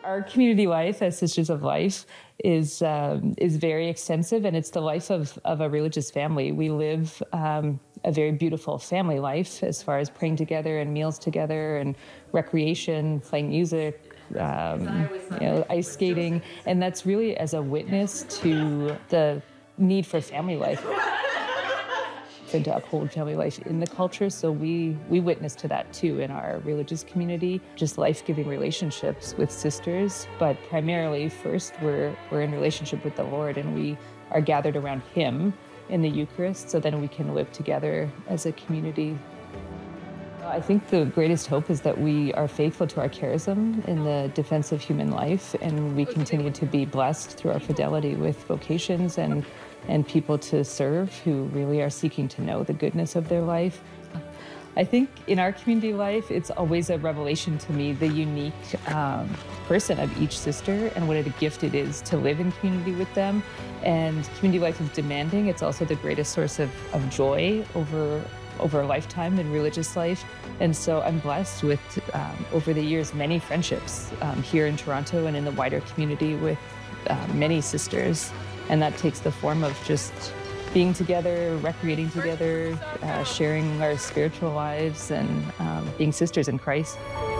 Our community life as Sisters of Life is very extensive, and it's the life of a religious family. We live a very beautiful family life as far as praying together and meals together and recreation, playing music, ice skating, and that's really as a witness to the need for family life and to uphold family life in the culture. So we witness to that too in our religious community, just life-giving relationships with sisters. But primarily, first, we're in relationship with the Lord, and we are gathered around Him in the Eucharist, so then we can live together as a community. I think the greatest hope is that we are faithful to our charism in the defense of human life, and we continue to be blessed through our fidelity with vocations and people to serve who really are seeking to know the goodness of their life. I think in our community life, it's always a revelation to me, the unique person of each sister and what a gift it is to live in community with them. And community life is demanding. It's also the greatest source of joy over a lifetime in religious life. And so I'm blessed with, over the years, many friendships here in Toronto and in the wider community with many sisters. And that takes the form of just being together, recreating together, sharing our spiritual lives, and being sisters in Christ.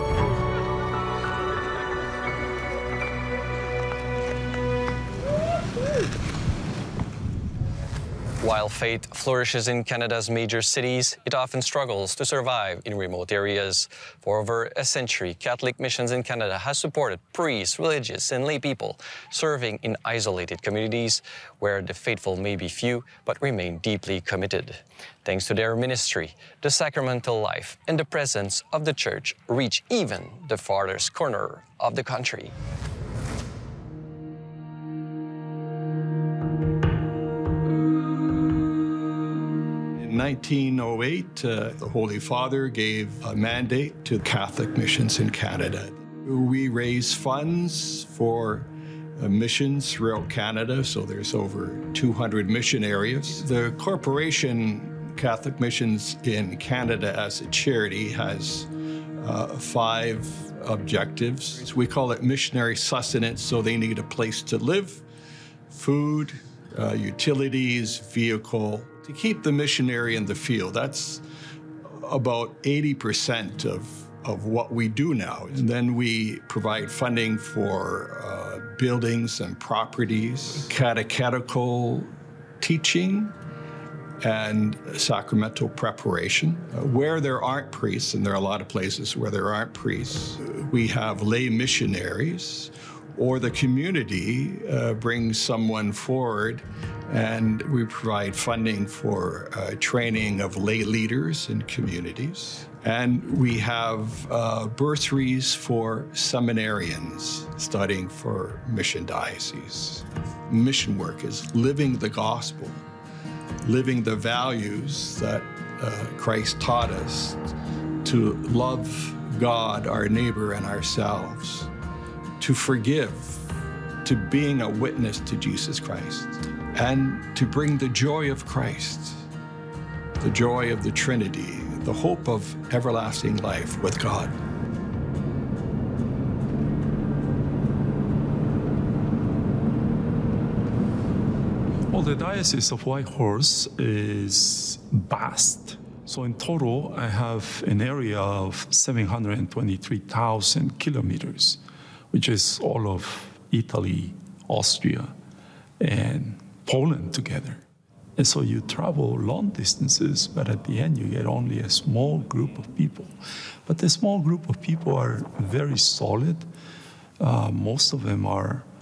While faith flourishes in Canada's major cities, it often struggles to survive in remote areas. For over a century, Catholic Missions in Canada has supported priests, religious, and lay people serving in isolated communities where the faithful may be few but remain deeply committed. Thanks to their ministry, the sacramental life and the presence of the Church reach even the farthest corner of the country. In 1908, the Holy Father gave a mandate to Catholic Missions in Canada. We raise funds for missions throughout Canada, so there's over 200 mission areas. The corporation Catholic Missions in Canada as a charity has 5 objectives. We call it missionary sustenance, so they need a place to live, food, utilities, vehicle, to keep the missionary in the field. That's about 80% of what we do now. And then we provide funding for buildings and properties, catechetical teaching, and sacramental preparation. Where there aren't priests, and there are a lot of places where there aren't priests, we have lay missionaries, or the community brings someone forward, and we provide funding for training of lay leaders in communities. And we have bursaries for seminarians studying for mission dioceses. Mission work is living the gospel, living the values that Christ taught us, to love God, our neighbor, and ourselves, to forgive, to being a witness to Jesus Christ, and to bring the joy of Christ, the joy of the Trinity, the hope of everlasting life with God. Well, the Diocese of Whitehorse is vast. So in total, I have an area of 723,000 kilometers, which is all of Italy, Austria, and Poland together. And so you travel long distances, but at the end you get only a small group of people. But the small group of people are very solid. Most of them are